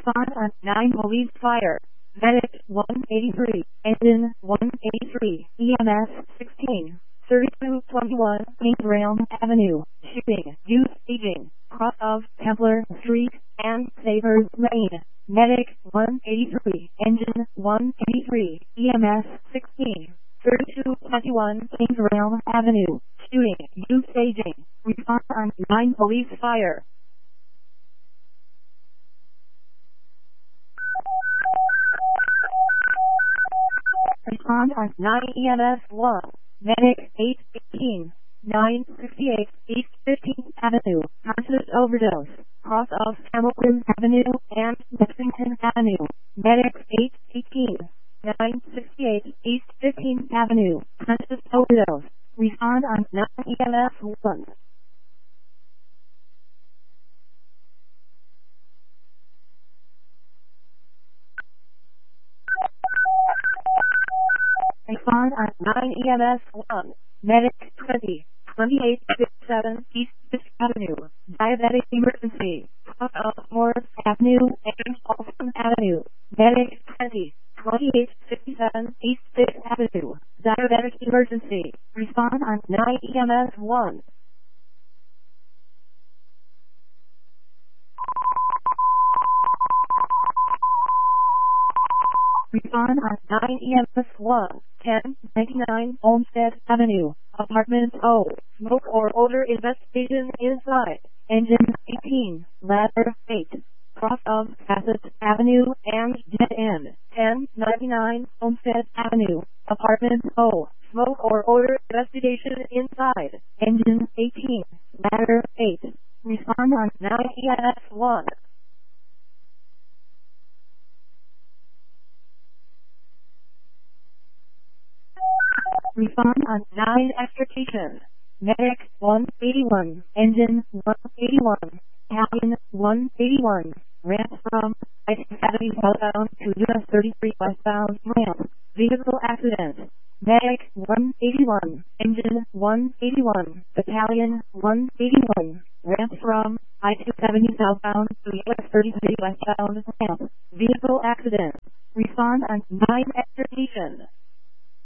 Respond on 9 police fire. Medic 183, engine 183, EMS 16, 3221 Ingram Avenue, shooting, youth aging, cross of Templar Street and Savers Lane. Medic 183, engine 183, EMS 16, 3221 Ingram Avenue, shooting, youth aging. Respond on 9 police fire. Respond on 9 EMS 1, Medic 818, 968 East 15th Avenue, conscious overdose, cross of Hamilton Avenue and Lexington Avenue. Medic 818, 968 East 15th Avenue, conscious overdose. Respond on 9 EMS 1. Respond on 9 EMS 1, Medic 20, 2867 East 5th Avenue, diabetic emergency, cross of Morris Avenue and Olson Avenue. Medic 20, 2867 East 5th Avenue, diabetic emergency. Respond on 9 EMS 1. Respond on 9 EMS 1, 1099 Olmsted Avenue, Apartment O. Smoke or odor investigation inside. Engine 18, ladder 8. Cross of Bassett Avenue and dead end. 1099 Olmsted Avenue, Apartment O. Smoke or odor investigation inside. Engine 18, ladder 8. Respond on 9 EMS 1. Respond on 9 extrication. Medic 181, engine 181, Italian 181, ramp from I-70 southbound to US 33 westbound ramp. Vehicle accident. Medic 181, engine 181, Battalion 181, ramp from I-270 southbound to US 33 westbound ramp. Vehicle accident. Respond on 9 extrication.